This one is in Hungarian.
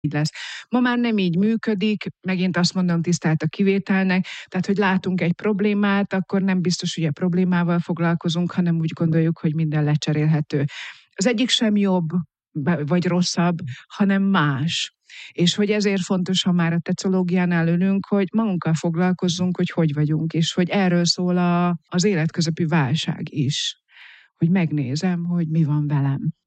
így lesz. Ma már nem így működik, megint azt mondom, tisztelt a kivételnek, tehát hogy látunk egy problémát, akkor nem biztos, hogy a problémával foglalkozunk, hanem úgy gondoljuk, hogy minden lecserélhető. Az egyik sem jobb vagy rosszabb, hanem más. És hogy ezért fontos, ha már a tecológiánál ülünk, hogy magunkkal foglalkozzunk, hogy vagyunk, és hogy erről szól az életközepi válság is. Hogy megnézem, hogy mi van velem.